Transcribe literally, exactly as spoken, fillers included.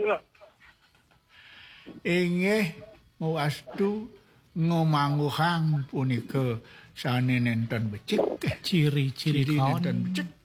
Inggih ngawastu ngomanguhang punika sane nenten becik Ciri-ciri kaon. nenten becik